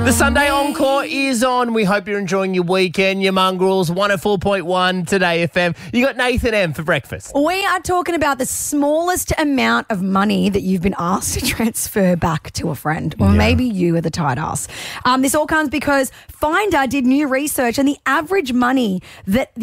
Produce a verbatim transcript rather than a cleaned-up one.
The Sunday Encore is on. We hope you're enjoying your weekend, your mongrels. one oh four point one Today F M. You got Nathan M for breakfast. We are talking about the smallest amount of money that you've been asked to transfer back to a friend. Or Yeah. maybe you are the tight ass. Um, this all comes because Finder did new research, and the average money that